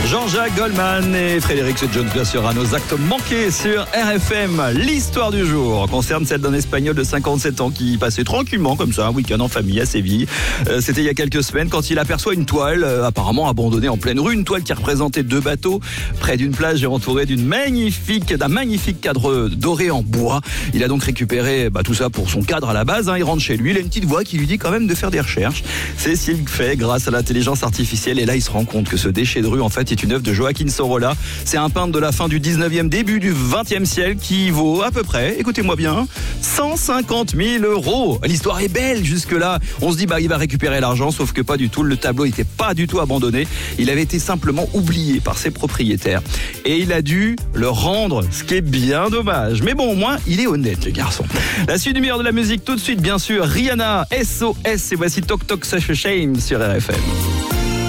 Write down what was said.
Jean-Jacques Goldman et Frédéric Jones sera nos actes manqués sur RFM. L'histoire du jour concerne celle d'un Espagnol de 57 ans qui passait tranquillement comme ça un week-end en famille à Séville. C'était il y a quelques semaines quand il aperçoit une toile apparemment abandonnée en pleine rue, une toile qui représentait 2 bateaux près d'une plage et entourée d'un magnifique cadre doré en bois. Il a donc récupéré tout ça pour son cadre à la base. Il rentre chez lui, il a une petite voix qui lui dit quand même de faire des recherches. C'est ce qu'il fait grâce à l'intelligence artificielle et là il se rend compte que ce déchet de rue en fait est une œuvre de Joaquín Sorolla. C'est un peintre de la fin du 19e, début du 20e siècle qui vaut à peu près, écoutez-moi bien, 150 000 €. L'histoire est belle jusque-là. On se dit il va récupérer l'argent, sauf que pas du tout. Le tableau n'était pas du tout abandonné. Il avait été simplement oublié par ses propriétaires. Et il a dû le rendre, ce qui est bien dommage. Mais bon, au moins, il est honnête, le garçon. La suite du meilleur de la musique, tout de suite, bien sûr. Rihanna, SOS. Et voici Talk Talk Such a Shame sur RFM.